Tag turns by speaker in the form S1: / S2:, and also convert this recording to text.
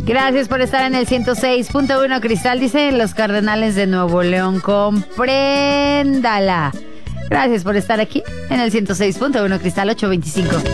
S1: Gracias por estar en el 106.1. Cristal dice los Cardenales de Nuevo León. Compréndala. Gracias por estar aquí en el 106.1. Cristal 825.